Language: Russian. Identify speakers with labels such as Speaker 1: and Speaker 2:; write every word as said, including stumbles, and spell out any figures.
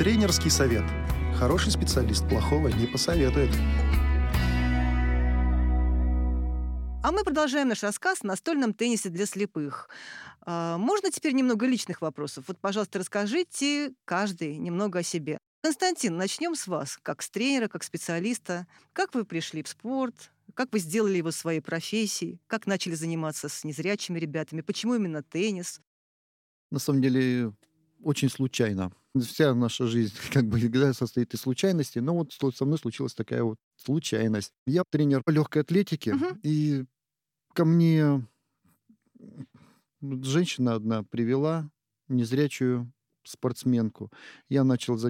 Speaker 1: Тренерский совет. Хороший специалист плохого не посоветует.
Speaker 2: А мы продолжаем наш рассказ о настольном теннисе для слепых. А, можно теперь немного личных вопросов? Вот, пожалуйста, расскажите каждый немного о себе. Константин, начнем с вас, как с тренера, как специалиста. Как вы пришли в спорт? Как вы сделали его своей профессией? Как начали заниматься с незрячими ребятами? Почему именно теннис?
Speaker 3: На самом деле, очень случайно. Вся наша жизнь как бы всегда состоит из случайностей, но вот что со мной случилась такая вот случайность. Я тренер по легкой атлетике,
Speaker 2: Мгм.
Speaker 3: и ко мне женщина одна привела незрячую спортсменку. Я начал